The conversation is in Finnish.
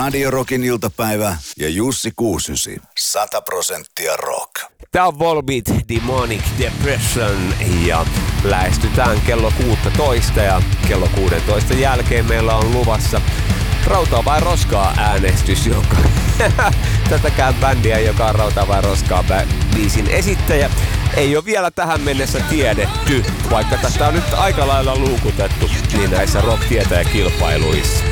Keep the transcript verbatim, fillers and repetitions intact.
Radio Rockin iltapäivä ja Jussi Kuusysi. sata prosenttia rock. Tää on Volbeat Demonic Depression ja lähestytään kello kuusitoista ja kello kuusitoista jälkeen meillä on luvassa Rautaa vai roskaa äänestys, joka tätäkään bändiä, joka on Rautaa vai roskaa biisin esittäjä, ei ole vielä tähän mennessä tiedetty, vaikka tästä on nyt aika lailla luukutettu niin näissä rock-tietäjäkilpailuissa.